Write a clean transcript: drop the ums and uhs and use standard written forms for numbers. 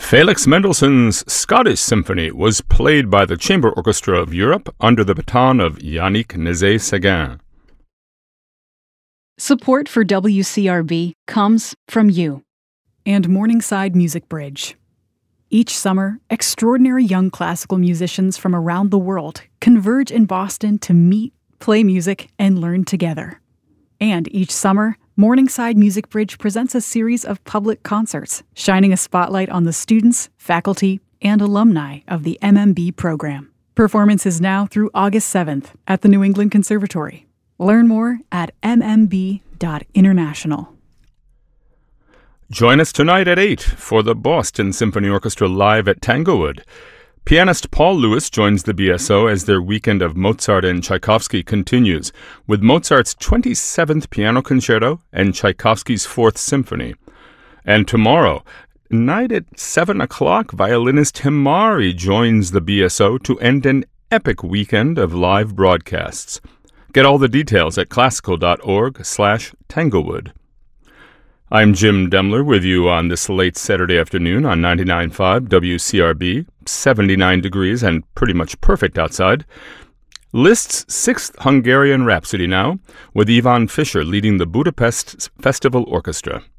Felix Mendelssohn's Scottish Symphony was played by the Chamber Orchestra of Europe under the baton of Yannick Nézet-Séguin. Support for WCRB comes from you and Morningside Music Bridge. Each summer, extraordinary young classical musicians from around the world converge in Boston to meet, play music, and learn together. And each summer, Morningside Music Bridge presents a series of public concerts, shining a spotlight on the students, faculty, and alumni of the MMB program. Performance is now through August 7th at the New England Conservatory. Learn more at mmb.international. Join us tonight at 8 for the Boston Symphony Orchestra live at Tanglewood. Pianist Paul Lewis joins the BSO as their weekend of Mozart and Tchaikovsky continues, with Mozart's 27th Piano Concerto and Tchaikovsky's 4th Symphony. And tomorrow, night at 7 o'clock, violinist Himari joins the BSO to end an epic weekend of live broadcasts. Get all the details at classical.org/Tanglewood. I'm Jim Demler with you on this late Saturday afternoon on 99.5 WCRB, 79 degrees and pretty much perfect outside. Liszt's 6th Hungarian Rhapsody now, with Ivan Fischer leading the Budapest Festival Orchestra.